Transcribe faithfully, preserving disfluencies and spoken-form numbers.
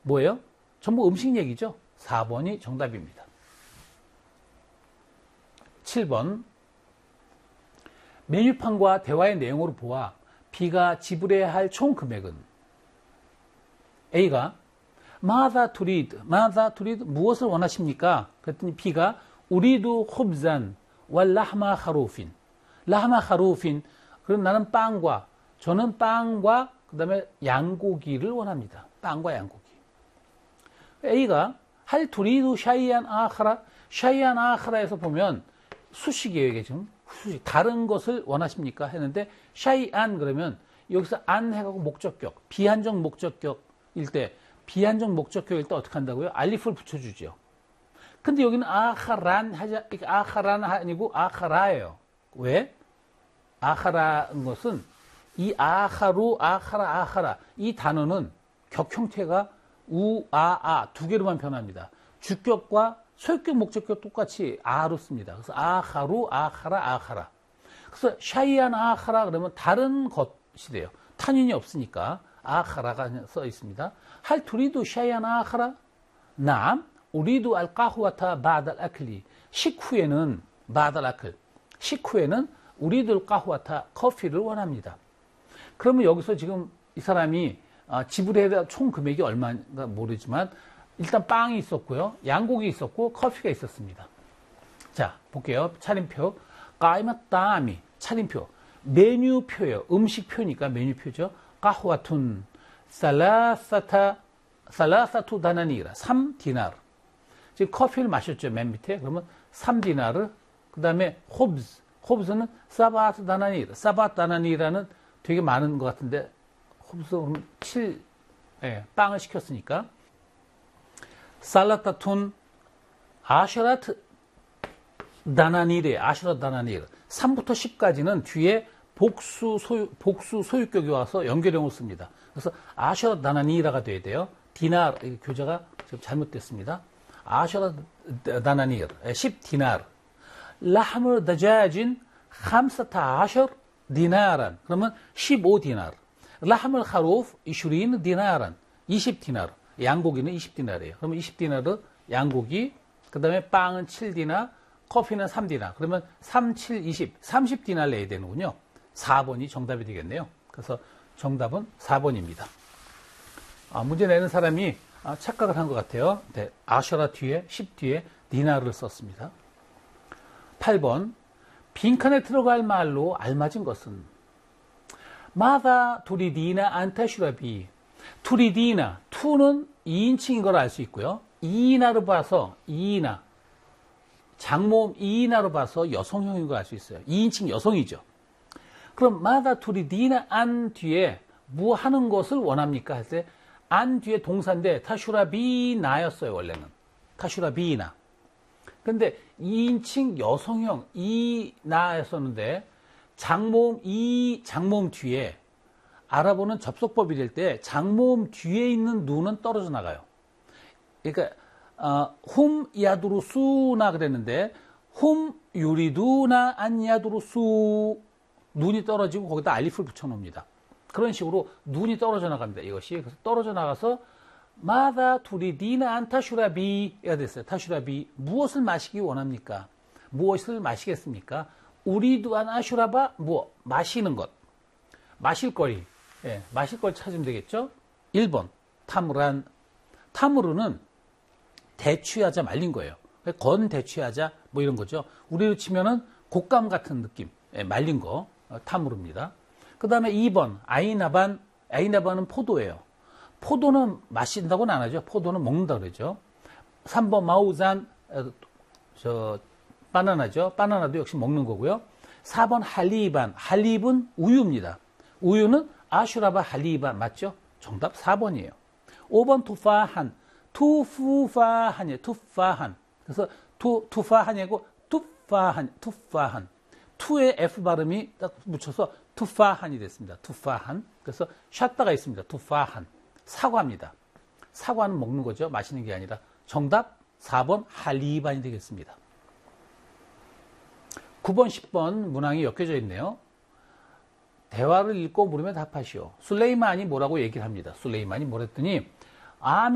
뭐예요? 전부 음식 얘기죠. 사 번이 정답입니다. 칠 번. 메뉴판과 대화의 내용으로 보아 B가 지불해야 할 총 금액은 A가 마자 투리드, 마자 투리드 무엇을 원하십니까? 그랬더니 B가 우리도 홉잔 왈 라하마 하루핀, 라하마 하루핀. 그럼 나는 빵과, 저는 빵과 그 다음에 양고기를 원합니다. 빵과 양고기. A가 할 투리도 샤이안 아하라, 샤이안 아하라에서 보면 수식이에요. 이게 지금 수식. 다른 것을 원하십니까? 했는데 샤이안 그러면 여기서 안 해가고 목적격, 비한정 목적격일 때, 비한정 목적격일 때 어떻게 한다고요? 알리프를 붙여주죠. 근데 여기는 아하란 하자, 아하란 아니고 아하라예요. 왜? 아하라는 것은 이 아하루, 아하라, 아하라 이 단어는 격 형태가 우, 아, 아 두 개로만 변합니다. 주격과 소유격, 목적격 똑같이 아로 씁니다. 그래서 아하루, 아하라, 아하라. 그래서 샤이안 아하라 그러면 다른 것이 돼요. 탄인이 없으니까 아하라가 써 있습니다. 할 투리도 샤이안 아하라? 남, 우리도 알 까후와타 바달 아클리. 식후에는 바달 아클. 식후에는 우리도 까후와타 커피를 원합니다. 그러면 여기서 지금 이 사람이 지불해야 될 총 금액이 얼마인가 모르지만 일단 빵이 있었고요. 양고기 있었고 커피가 있었습니다. 자, 볼게요. 차림표. 까이마따미. 차림표. 메뉴표예요. 음식표니까 메뉴표죠. 까후와툰 살라사타 살라사투 다나니라. 삼 디나르. 지금 커피를 마셨죠. 맨 밑에. 그러면 삼 디나르. 그 다음에 홉즈. 홉즈는 사바트 다나니라. 사바트 다나니라는 되게 많은 것 같은데 홉즈 그러면 칠. 예, 빵을 시켰으니까. 살라타툰 아셔라트 다나니레. 아셔라트 다나니르. 삼부터 십까지는 뒤에 복수 소유, 복수 소유격이 와서 연결형을 씁니다. 그래서 아셔라트 다나니라가 돼야 돼요. 디나르, 교재가 지금 잘못됐습니다. 아셔라트 다나니르. 십 디나르. 라하물 다자진 함사타 아셔 디나란. 그러면 십오 디나르. 라하물 하루프 이슈린 디나란. 이십 디나르. 양고기는 이십 디나르예요. 그러면 이십 디나르 양고기, 그 다음에 빵은 칠 디나, 커피는 삼 디나. 그러면 삼, 칠, 이십, 삼십 디나를 내야 되는군요. 사 번이 정답이 되겠네요. 그래서 정답은 사 번입니다. 아, 문제 내는 사람이 아, 착각을 한 것 같아요. 네, 아셔라 뒤에, 십 뒤에 디나를 썼습니다. 팔 번. 빈칸에 들어갈 말로 알맞은 것은 마다 두리디나 안타슈라비. 투리디나, 투는 이인칭인 걸 알 수 있고요. 이인하로 봐서 이인하, 장모음 이인하로 봐서 여성형인 걸 알 수 있어요. 이인칭 여성이죠. 그럼 마다 투리디나 안 뒤에 뭐 하는 것을 원합니까? 할 때 안 뒤에 동사인데 타슈라비나였어요. 원래는 타슈라비나. 근데 이인칭 여성형 이나였었는데 장모음 이 장모음 뒤에 알아보는 접속법이 될 때 장모음 뒤에 있는 누는 떨어져 나가요. 그러니까 어, 훔 야두루수나 그랬는데 훔 유리두나 안 야두루수 눈이 떨어지고 거기다 알리프를 붙여놓습니다. 그런 식으로 눈이 떨어져 나갑니다. 이것이 그래서 떨어져 나가서 마다 두리디나 안 타슈라비가 됐어요. 타슈라비 무엇을 마시기 원합니까? 무엇을 마시겠습니까? 우리도 안 아슈라바 뭐 마시는 것, 마실 거리. 예, 마실 걸 찾으면 되겠죠? 일 번, 타무란. 타무르는 대취하자 말린 거예요. 건 대취하자 뭐 이런 거죠. 우리로 치면은 곶감 같은 느낌. 예, 말린 거. 어, 타무르입니다. 그 다음에 이 번, 아이나반. 아이나반은 포도예요. 포도는 마신다고는 안 하죠. 포도는 먹는다 그러죠. 삼 번, 마우잔. 어, 저, 바나나죠. 바나나도 역시 먹는 거고요. 사 번, 할리반. 할립은 우유입니다. 우유는 아슈라바 할리반 맞죠? 정답 사 번이에요. 오 번 투파한. 투푸파한이에요. 투파한. 그래서 투, 투파한이고 투파한. 투파한. 투에 F 발음이 딱 붙여서 투파한이 됐습니다. 투파한. 그래서 샷다가 있습니다. 투파한. 사과입니다. 사과는 먹는 거죠. 마시는 게 아니라. 정답 사 번 할리반이 되겠습니다. 구 번, 십 번 문항이 엮여져 있네요. 대화를 읽고 물으면 답하시오. 술레이만이 뭐라고 얘기를 합니다. 술레이만이 뭐랬더니 아미